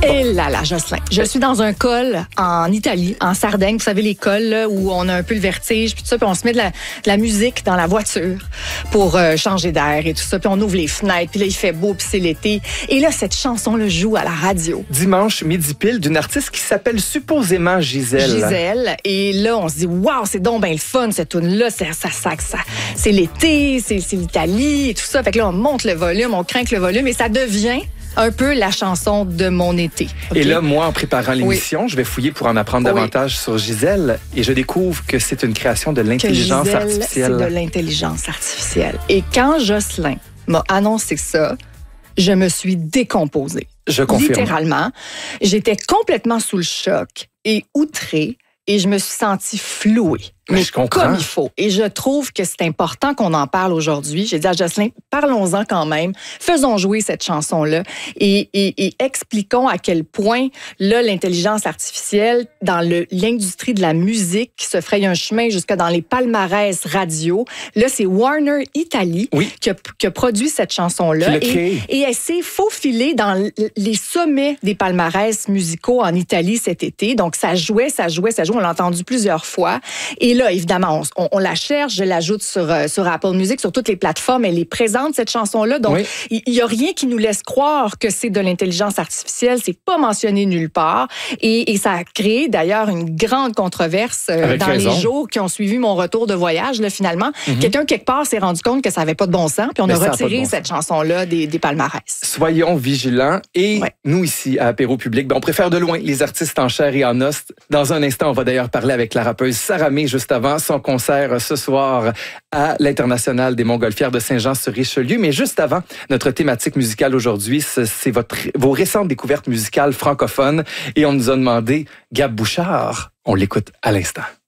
Et là, Jocelyn, je suis dans un col en Italie, en Sardaigne. Vous savez, les cols là, où on a un peu le vertige, puis tout ça, puis on se met de la musique dans la voiture pour changer d'air et tout ça, puis on ouvre les fenêtres, puis là, il fait beau, puis c'est l'été. Et là, cette chanson-là joue à la radio. Dimanche, midi pile, d'une artiste qui s'appelle supposément Gisèle. Gisèle. Et là, on se dit, waouh, c'est donc bien le fun, cette tune-là. C'est l'été, c'est l'Italie et tout ça. Fait que là, on monte le volume, on craint le volume et ça devient un peu la chanson de mon été. Okay? Et là, moi, en préparant l'émission, je vais fouiller pour en apprendre davantage sur Gisèle et je découvre que c'est une création de l'intelligence artificielle. C'est de l'intelligence artificielle. Et quand Jocelyn m'a annoncé ça, je me suis décomposée. Je confirme. Littéralement. J'étais complètement sous le choc et outrée et je me suis sentie flouée. Mais je comprends. Comme il faut. Et je trouve que c'est important qu'on en parle aujourd'hui. J'ai dit à Jocelyn, parlons-en quand même. Faisons jouer cette chanson-là et expliquons à quel point, là, l'intelligence artificielle, dans l'industrie de la musique, se fraye un chemin jusque dans les palmarès radio. Là, c'est Warner Italie qui a produit cette chanson-là. Et elle s'est faufilée dans les sommets des palmarès musicaux en Italie cet été. Donc, ça jouait. On l'a entendu plusieurs fois. Et là, évidemment, on la cherche, je l'ajoute sur Apple Music, sur toutes les plateformes. Elle est présente, cette chanson-là. Donc, il n'y a rien qui nous laisse croire que c'est de l'intelligence artificielle. C'est pas mentionné nulle part. Et ça a créé, d'ailleurs, une grande controverse dans les jours qui ont suivi mon retour de voyage, là, finalement. Quelqu'un, quelque part, s'est rendu compte que ça n'avait pas de bon sens, puis on a retiré cette chanson-là des palmarès. Soyons vigilants. Et nous, ici, à Apéro Public, on préfère de loin les artistes en chair et en os. Dans un instant, on va d'ailleurs parler avec la rappeuse Sarah May, juste avant son concert ce soir à l'International des Montgolfières de Saint-Jean-sur-Richelieu. Mais juste avant, notre thématique musicale aujourd'hui, c'est vos récentes découvertes musicales francophones. Et on nous a demandé Gab Bouchard. On l'écoute à l'instant.